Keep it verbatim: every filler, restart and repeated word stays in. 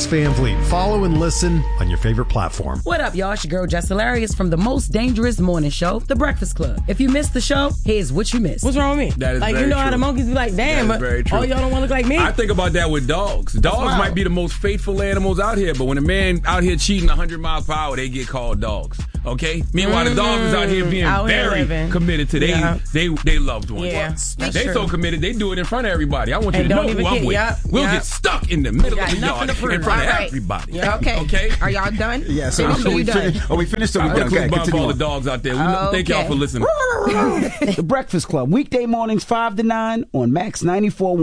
Van Vliet. Follow and listen on your favorite platform. What up, y'all? It's your girl, Jess Hilarious from the most dangerous morning show, The Breakfast Club. If you missed the show, here's what you missed. What's wrong with me? That is like, very you know true. how the monkeys be like, damn, That is very true. oh, y'all don't want to look like me? I think about that with dogs. Dogs Wow. might be the most faithful animals out here, but when a man out here cheating one hundred miles per hour, they get called dogs. Okay? Meanwhile, Mm-hmm. the dog is out here being Out here very living. committed to they, Yeah. they, they loved ones. Yeah, that's They true. so committed, they do it in front of everybody. I want you And to don't know even who I'm get- with. yep, We'll yep. get stuck in the middle Got of the nothing yard to prove. in front All of right. everybody. Yeah, okay. Okay? Are y'all done? Yeah, so Are are we, you done? fin- are we finished? Or we I done? want Okay, to bomb continue all on. the dogs out there. We Okay. Thank y'all for listening. The Breakfast Club, weekday mornings five to nine on Max ninety-four.